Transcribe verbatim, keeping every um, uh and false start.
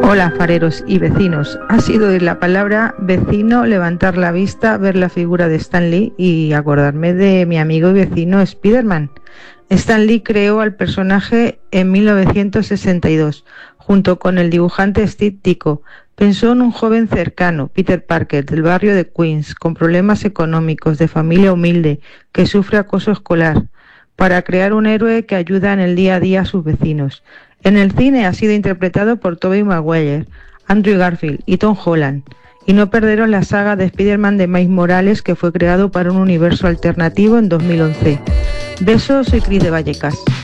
Hola fareros y vecinos, ha sido de la palabra vecino levantar la vista, ver la figura de Stan Lee y acordarme de mi amigo y vecino Spider-Man. Stan Lee creó al personaje en mil novecientos sesenta y dos, junto con el dibujante Steve Ditko. Pensó en un joven cercano, Peter Parker, del barrio de Queens, con problemas económicos, de familia humilde, que sufre acoso escolar, para crear un héroe que ayuda en el día a día a sus vecinos. En el cine ha sido interpretado por Tobey Maguire, Andrew Garfield y Tom Holland. Y no perderos la saga de Spider-Man de Miles Morales, que fue creado para un universo alternativo en dos mil once. Besos, soy Cris de Vallecas.